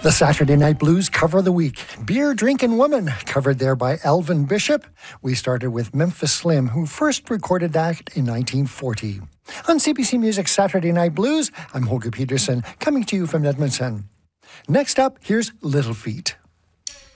The Saturday Night Blues cover of the week. Beer Drinkin' Woman, covered there by Elvin Bishop. We started with Memphis Slim, who first recorded that in 1940. On CBC Music's Saturday Night Blues, I'm Holger Peterson, coming to you from Edmonton. Next up, here's Little Feat.